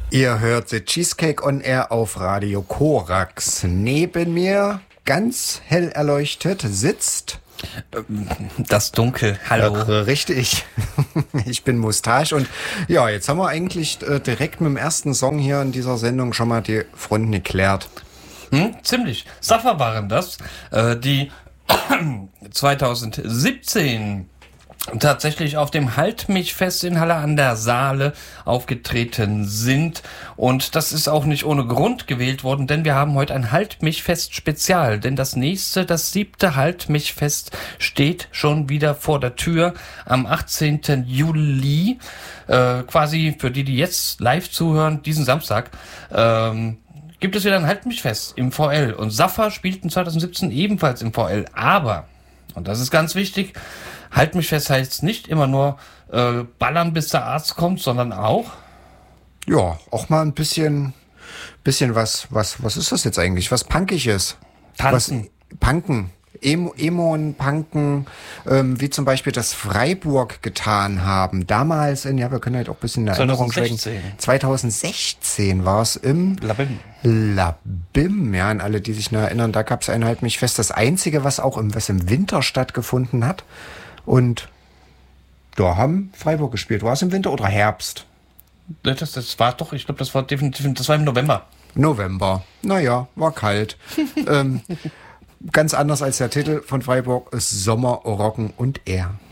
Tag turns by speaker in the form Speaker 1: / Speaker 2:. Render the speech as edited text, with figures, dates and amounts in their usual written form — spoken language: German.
Speaker 1: Ihr hört The Cheesecake on Air auf Radio Korax. Neben mir, ganz hell erleuchtet, sitzt...
Speaker 2: Das Dunkel, hallo.
Speaker 1: Richtig, ich bin Mustache und ja, jetzt haben wir eigentlich direkt mit dem ersten Song hier in dieser Sendung schon mal die Fronten geklärt.
Speaker 2: Ziemlich. Safa waren das, die 2017 tatsächlich auf dem Halt mich fest in Halle an der Saale aufgetreten sind. Und das ist auch nicht ohne Grund gewählt worden, denn wir haben heute ein Halt mich fest Spezial. Denn das 7. Halt mich fest steht schon wieder vor der Tür am 18. Juli. Quasi für die jetzt live zuhören, diesen Samstag, gibt es wieder ein Halt mich fest im VL. Und Safa spielten 2017 ebenfalls im VL. Aber, und das ist ganz wichtig, Halt mich fest heißt nicht immer nur ballern, bis der Arzt kommt, sondern auch...
Speaker 1: Ja, auch mal ein bisschen was ist das jetzt eigentlich? Was Punkiges?
Speaker 2: Tanzen.
Speaker 1: Was, Punken. Emon, Punken, wie zum Beispiel das Freiburg getan haben. Damals wir können halt auch ein bisschen in Erinnerung schwelgen. 2016 war es im Labim, ja, an alle, die sich noch erinnern, da gab es einen Halt mich fest. Das Einzige, was im Winter stattgefunden hat. Und da haben Freiburg gespielt. War es im Winter oder Herbst?
Speaker 2: Das war doch, ich glaube, das war definitiv, das war im November.
Speaker 1: November. Naja, war kalt. Ganz anders als der Titel von Freiburg ist Sommer, Rocken und Air.